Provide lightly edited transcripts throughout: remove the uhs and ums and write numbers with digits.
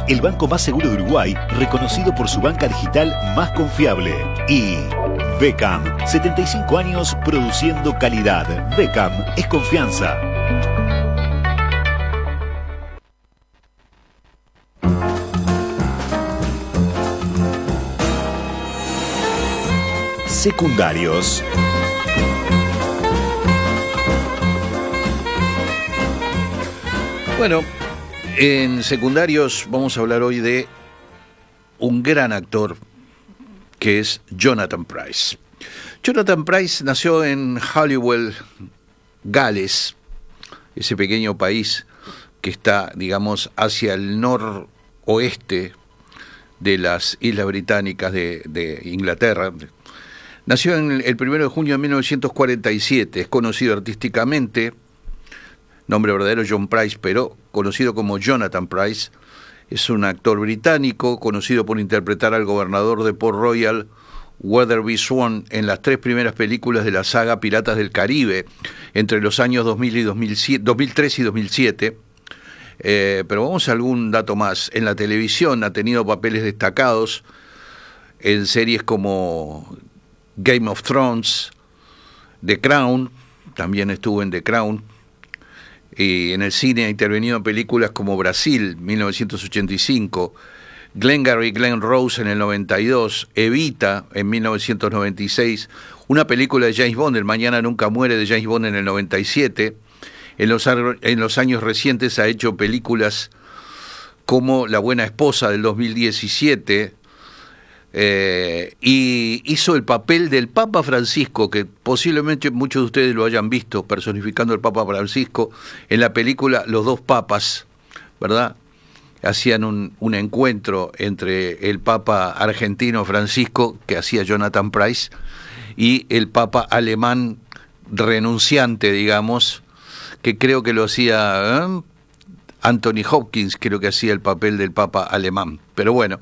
el banco más seguro de Uruguay, reconocido por su banca digital más confiable. Y Becam, 75 años produciendo calidad. Becam es confianza. Secundarios. Bueno, en Secundarios vamos a hablar hoy de un gran actor que es Jonathan Pryce. Jonathan Pryce nació en Holywell, Gales, ese pequeño país que está, digamos, hacia el noroeste de las Islas Británicas de Inglaterra. Nació el 1 de junio de 1947, es conocido artísticamente, nombre verdadero John Pryce, pero conocido como Jonathan Pryce. Es un actor británico, conocido por interpretar al gobernador de Port Royal, Weatherby Swan, en las 3 primeras películas de la saga Piratas del Caribe, entre los años 2003 y 2007. Pero vamos a algún dato más. En la televisión ha tenido papeles destacados en series como Game of Thrones, The Crown, también estuvo en The Crown, y en el cine ha intervenido en películas como Brasil, 1985, Glengarry Glen Rose en el 92, Evita en 1996, una película de James Bond, El Mañana Nunca Muere de James Bond en el 97, en los años recientes ha hecho películas como La Buena Esposa del 2017, y hizo el papel del Papa Francisco, que posiblemente muchos de ustedes lo hayan visto personificando al Papa Francisco en la película Los Dos Papas, ¿verdad? Hacían un encuentro entre el Papa argentino Francisco, que hacía Jonathan Pryce, y el Papa alemán renunciante, digamos, que creo que lo hacía Anthony Hopkins, creo que hacía el papel del Papa alemán. Pero bueno,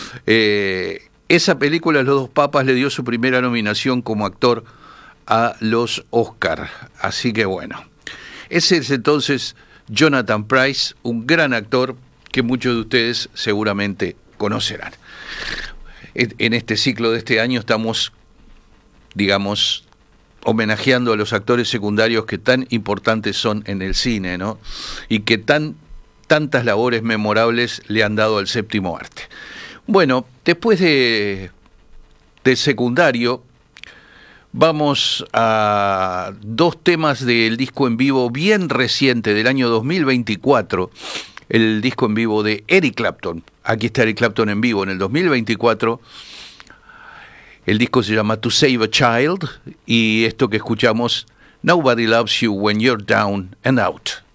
esa película, Los Dos Papas, le dio su primera nominación como actor a los Oscar. Así que bueno, ese es entonces Jonathan Pryce, un gran actor que muchos de ustedes seguramente conocerán. En este ciclo de este año estamos, digamos, homenajeando a los actores secundarios que tan importantes son en el cine, ¿no? Y que tantas labores memorables le han dado al séptimo arte. Bueno, después de secundario, vamos a 2 temas del disco en vivo bien reciente del año 2024, el disco en vivo de Eric Clapton. Aquí está Eric Clapton en vivo en el 2024. El disco se llama To Save a Child, y esto que escuchamos, Nobody Loves You When You're Down and Out.